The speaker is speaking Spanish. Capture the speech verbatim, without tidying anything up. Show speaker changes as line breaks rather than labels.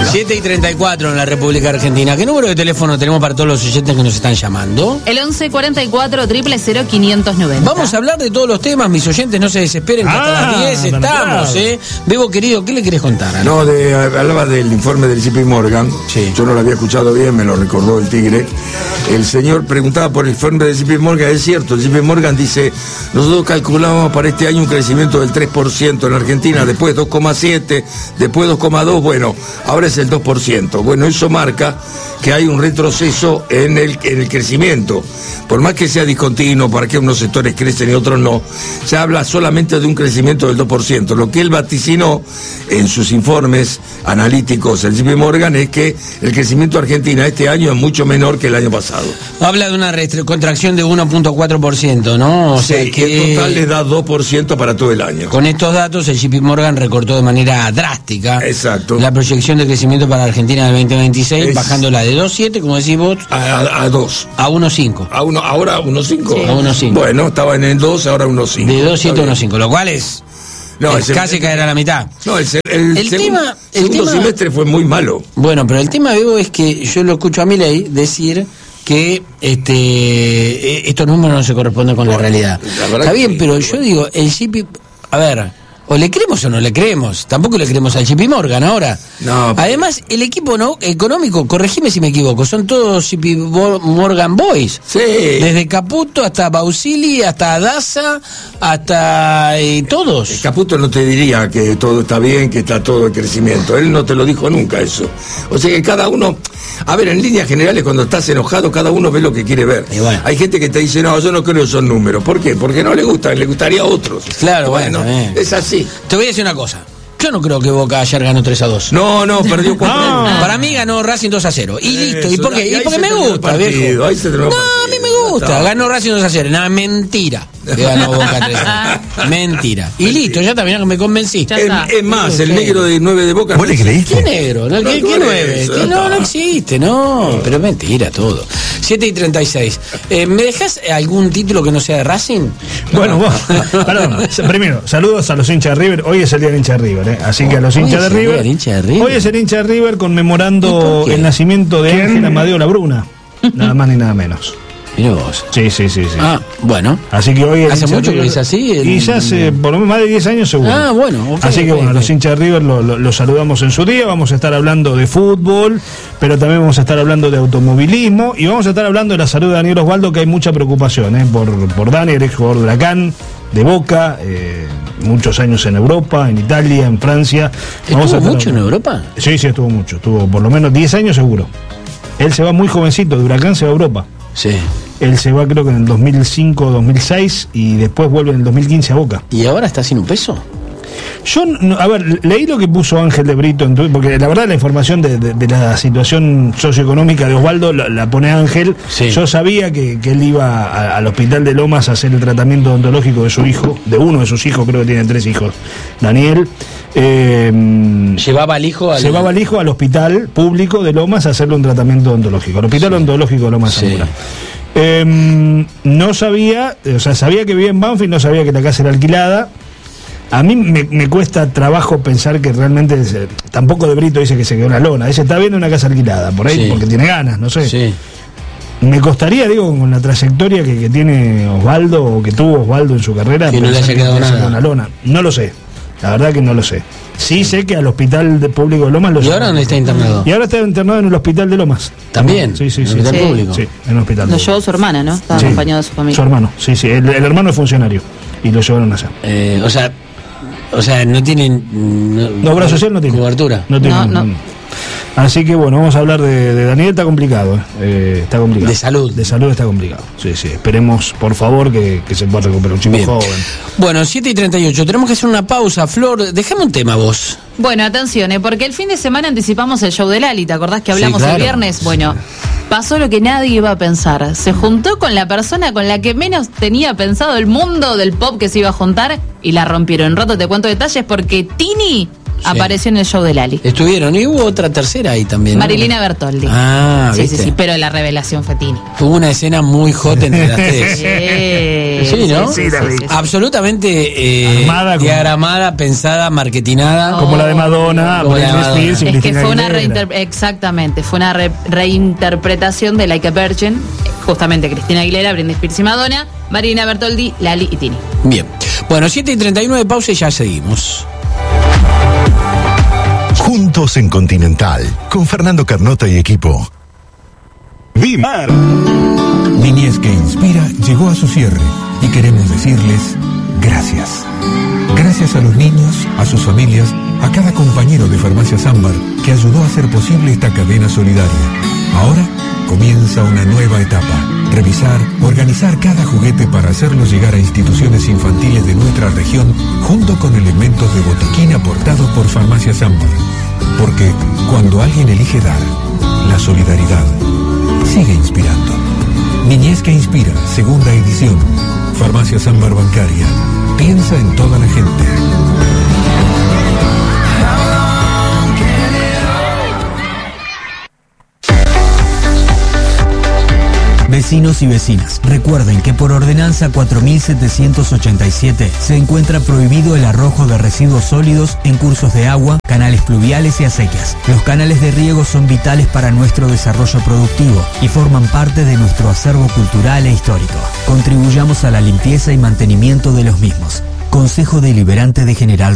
siete y treinta y cuatro en la República Argentina. ¿Qué número de teléfono tenemos para todos los oyentes que nos están llamando?
El once cuarenta y cuatro, cero cero cero, quinientos noventa.
Vamos a hablar de todos los temas, mis oyentes, no se desesperen, que
Ah,
hasta las diez estamos,
claro.
¿eh? Bebo, querido, ¿qué le querés contar?
No, de, hablaba del informe del J P Morgan.
Sí.
Yo no lo había escuchado bien, me lo recordó el Tigre. El señor preguntaba por el informe del J P Morgan. Es cierto, el J P Morgan dice: nosotros calculamos para este año un crecimiento del tres por ciento en Argentina, después dos coma siete, después dos coma dos, bueno, ahora es el dos por ciento. Bueno, eso marca que hay un retroceso en el, en el crecimiento. Por más que sea discontinuo, para que unos sectores crecen y otros no, se habla solamente de un crecimiento del dos por ciento. Lo que él vaticinó en sus informes analíticos, el J P Morgan, es que el crecimiento de Argentina este año es mucho menor que el año pasado.
Habla de una restri- contracción de uno punto cuatro por ciento, ¿no? O sea
Sí,
que
el total le da dos por ciento para todo el año.
con estos datos el J P Morgan recortó de manera drástica
Exacto.
la proyección de crecimiento para Argentina del veinte veintiséis,
Es-
bajándola de dos coma siete, como decís vos,
A, a, a dos.
a uno coma cinco.
A uno, ahora uno coma cinco.
Sí. A uno coma cinco.
Bueno, estaba en el dos, ahora uno coma cinco.
De dos coma siete a uno coma cinco, lo cual es,
No,
es
el-
casi caer a la mitad.
No, el, el,
El
segun-
tema- el
segundo
tema-
semestre fue muy malo.
Bueno, pero el tema, Bebo, es que yo lo escucho a Milei decir que este eh, estos números no se corresponden con la realidad.
la verdad
Está
que
bien,
sí,
pero
bueno.
yo digo, el J P, a ver, o le creemos o no le creemos, tampoco le creemos al J P Morgan ahora.
No, pero-
Además, el equipo no económico, corregime si me equivoco, son todos J P Bo- Morgan Boys.
Sí.
Desde Caputo hasta Bausili, hasta Daza, hasta eh, todos.
Caputo no te diría que todo está bien, que está todo en crecimiento. Él no te lo dijo nunca eso. O sea que cada uno... A ver, en líneas generales, cuando estás enojado, cada uno ve lo que quiere ver.
Y bueno.
Hay gente que te dice: no, yo no creo esos números. ¿Por qué? Porque no le gustan, le gustaría a otros.
Claro, bueno, eh.
es así.
Te voy a decir una cosa. Yo no creo que Boca ayer ganó tres a dos.
No, no, perdió cuatro.
No.
Para mí ganó Racing dos a cero. Y listo. ¿Y
Eso,
por qué?
ahí
Y porque
se
me
terminó el
gusta,
partido,
viejo.
ahí se terminó
No,
el
a mí me
partido.
gusta.
Está.
Ganó Racing dos a cero. Nada, mentira. Que ganó Boca tres a cero. Mentira. Y listo, ya también me convencí.
Ya
Es,
está.
es más, el
Sí.
negro de nueve de Boca...
¿Vos le
¿Qué
creíste?
negro? ¿No? ¿Qué,
No,
qué
no
nueve?
es,
¿Qué?
ya
No,
está.
no existe, no. Pero mentira todo. siete y treinta y seis. Eh, ¿Me dejas algún título que no sea de Racing?
Bueno, vos, perdón, primero, saludos a los hinchas de River. Hoy es el día del hincha de River, ¿eh? Así que a los
Hoy
hinchas
es
de
el día
River,
del hincha de River.
hoy es el hincha de River
¿Y
conmemorando
por qué?
el nacimiento de Ángel Amadeo Labruna. Nada más ni nada menos.
Mirá vos.
Sí, sí, sí, sí.
Ah, bueno.
Así que hoy el
¿Hace
hincha de
mucho que
River-
es así? El-
Y ya hace por lo menos más de diez años seguro.
Ah, bueno, ok,
Así que
ok,
bueno,
ok.
los hinchas de River lo, lo- lo saludamos en su día. Vamos a estar hablando de fútbol, pero también vamos a estar hablando de automovilismo y vamos a estar hablando de la salud de Daniel Osvaldo, que hay mucha preocupación ¿eh? por, por Daniel, ex jugador de Huracán, de Boca, eh, muchos años en Europa, en Italia, en Francia. Vamos a
¿Estuvo
estar
mucho en
hablando-
Europa?
Sí, sí, estuvo mucho. Estuvo por lo menos diez años seguro. Él se va muy jovencito, de Huracán se va a Europa.
Sí.
Él se va creo que en el dos mil cinco, dos mil seis y después vuelve en el dos mil quince a Boca.
¿Y ahora está sin un peso?
Yo, no- a ver, leí lo que puso Ángel de Brito, en Twitter, porque la verdad la información de, de- de la situación socioeconómica de Osvaldo la, la pone Ángel.
Sí.
Yo sabía que, que él iba a- al hospital de Lomas a hacer el tratamiento odontológico de su hijo, de uno de sus hijos, creo que tiene tres hijos, Daniel. Eh,
Llevaba al hijo al...
Llevaba al hijo al hospital público de Lomas a hacerle un tratamiento odontológico, al hospital odontológico de Lomas
Sí.
Zamora. Eh, no sabía, o sea, sabía que vivía en Banfield, no sabía que la casa era alquilada. A mí me, me cuesta trabajo pensar que realmente, se- tampoco de Brito dice que se quedó en la lona, dice está viendo una casa alquilada, por ahí
Sí.
porque tiene ganas, no sé.
Sí.
Me costaría, digo, con la trayectoria que, que tiene Osvaldo o que tuvo Osvaldo en su carrera,
Que no le
pensar
haya quedado
se quedó
nada.
en la lona. No lo sé, la verdad que no lo sé. Sí sé que al hospital de público de Lomas lo
¿Y ahora
llevaron.
dónde está internado?
Y ahora está internado en el hospital de Lomas.
¿También?
Sí, sí,
¿En el
sí.
hospital
Sí.
público?
Sí, en el hospital.
Lo
público.
llevó su hermana, ¿no? Estaba
Sí.
acompañado de su familia.
Su hermano, sí, sí. El, el hermano es funcionario y lo llevaron allá.
Eh, o sea, o sea, no tienen... No,
No, obra social no tiene.
Cobertura.
No tiene.
No, no.
Así que bueno, vamos a hablar de, de Daniel, está complicado, ¿eh? Eh, está complicado.
De salud.
De salud está complicado. Sí, sí. Esperemos, por favor, que, que se pueda recuperar un chico
Bien.
joven.
Bueno, siete y treinta y ocho. Tenemos que hacer una pausa. Flor, déjame un tema vos.
Bueno, atención, ¿eh? Porque el fin de semana anticipamos el show de Lali, ¿te acordás que
Sí,
hablamos
claro.
el viernes? Bueno, pasó lo que nadie iba a pensar. Se juntó con la persona con la que menos tenía pensado el mundo del pop que se iba a juntar y la rompieron. En rato te cuento detalles porque Tini
Sí.
Apareció en el show de Lali.
Estuvieron, y hubo otra tercera ahí también, ¿no?
Marilina Bertoldi.
Ah,
sí,
¿viste?
sí, sí, pero la revelación fue Tini.
Hubo una escena muy hot entre las tres.
Sí,
Sí, ¿no?
sí, sí, sí, sí.
Absolutamente eh,
Armada como-
diagramada, pensada, marketinada.
Como la de Madonna,
Como la de
Britney
Madonna.
Spears y
Es que
Cristina
fue una
Aguilera.
reinter- exactamente, fue una re- reinterpretación de Like a Virgin, justamente Cristina Aguilera, Britney Spears y Madonna, Marina Bertoldi, Lali y Tini.
Bien. Bueno, siete y treinta y nueve, pausa y ya seguimos.
Juntos en Continental, con Fernando Carnota y equipo.
Dimar.
Niñez que Inspira llegó a su cierre y queremos decirles gracias. Gracias a los niños, a sus familias, a cada compañero de Farmacias Ámbar que ayudó a hacer posible esta cadena solidaria. Ahora comienza una nueva etapa. Revisar, organizar cada juguete para hacerlo llegar a instituciones infantiles de nuestra región junto con elementos de botiquín aportados por Farmacias Ámbar. Porque cuando alguien elige dar, la solidaridad sigue inspirando. Niñez que Inspira, segunda edición. Farmacias Ámbar Bancaria. Piensa en toda la gente.
Vecinos y vecinas, recuerden que por ordenanza cuatro mil setecientos ochenta y siete se encuentra prohibido el arrojo de residuos sólidos en cursos de agua, canales pluviales y acequias. Los canales de riego son vitales para nuestro desarrollo productivo y forman parte de nuestro acervo cultural e histórico. Contribuyamos a la limpieza y mantenimiento de los mismos. Consejo Deliberante de General